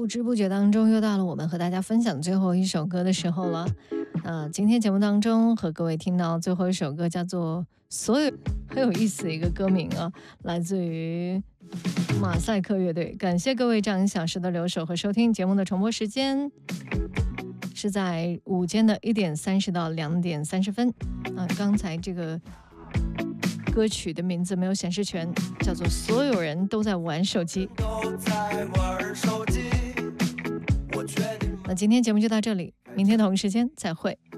不知不觉当中，又到了我们和大家分享最后一首歌的时候了。今天节目当中和各位听到最后一首歌叫做《所有》，很有意思的一个歌名啊，来自于马赛克乐队。感谢各位这样1小时的留守和收听。节目的重播时间是在午间的1点30到2点30分。刚才这个歌曲的名字没有显示全，叫做《所有人都在玩手机》。那今天节目就到这里，明天同一时间再会。